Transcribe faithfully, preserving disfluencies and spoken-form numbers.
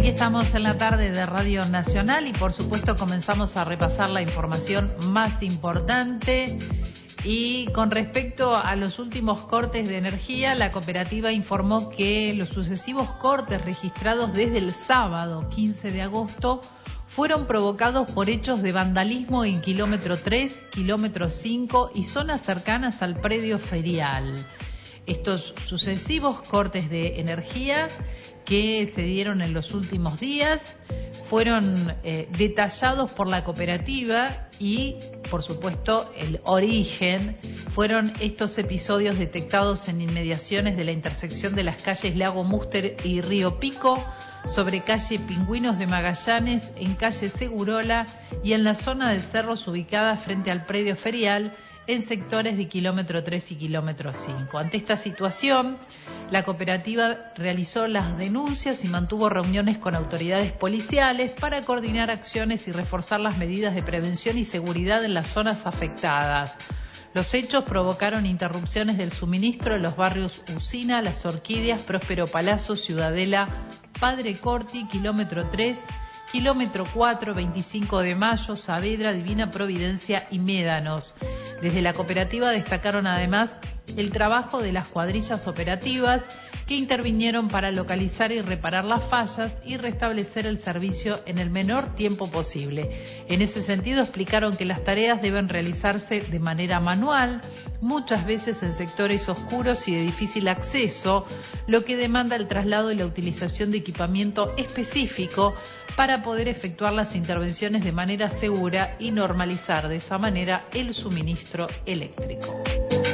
Aquí estamos en la tarde de Radio Nacional y por supuesto comenzamos a repasar la información más importante. Y con respecto a los últimos cortes de energía, la cooperativa informó que los sucesivos cortes registrados desde el sábado quince de agosto fueron provocados por hechos de vandalismo en kilómetro tres, kilómetro cinco y zonas cercanas al predio ferial. Estos sucesivos cortes de energía que se dieron en los últimos días fueron eh, detallados por la cooperativa y, por supuesto, el origen fueron estos episodios detectados en inmediaciones de la intersección de las calles Lago Múster y Río Pico, sobre calle Pingüinos de Magallanes, en calle Segurola y en la zona de cerros ubicada frente al predio ferial, en sectores de kilómetro tres y kilómetro cinco. Ante esta situación, la cooperativa realizó las denuncias y mantuvo reuniones con autoridades policiales para coordinar acciones y reforzar las medidas de prevención y seguridad en las zonas afectadas. Los hechos provocaron interrupciones del suministro en los barrios Usina, Las Orquídeas, Próspero Palazzo, Ciudadela, Padre Corti, kilómetro tres, kilómetro cuatro, veinticinco de mayo, Saavedra, Divina Providencia y Médanos. Desde la cooperativa destacaron además el trabajo de las cuadrillas operativas que intervinieron para localizar y reparar las fallas y restablecer el servicio en el menor tiempo posible. En ese sentido explicaron que las tareas deben realizarse de manera manual, muchas veces en sectores oscuros y de difícil acceso, lo que demanda el traslado y la utilización de equipamiento específico para poder efectuar las intervenciones de manera segura y normalizar de esa manera el suministro eléctrico.